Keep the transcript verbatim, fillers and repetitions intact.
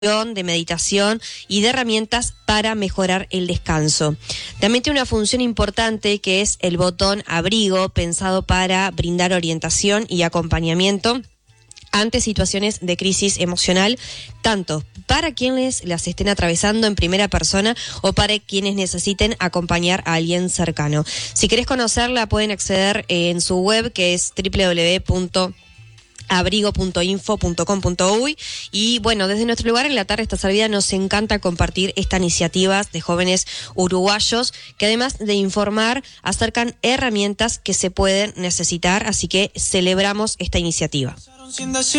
de meditación y de herramientas para mejorar el descanso. También tiene una función importante que es el botón abrigo, pensado para brindar orientación y acompañamiento ante situaciones de crisis emocional, tanto para quienes las estén atravesando en primera persona o para quienes necesiten acompañar a alguien cercano. Si querés conocerla, pueden acceder en su web, que es doble u doble u doble u punto abrigo punto info punto com punto uy, y bueno, desde nuestro lugar en La Tarde Está Servida nos encanta compartir estas iniciativas de jóvenes uruguayos que, además de informar, acercan herramientas que se pueden necesitar, así que celebramos esta iniciativa.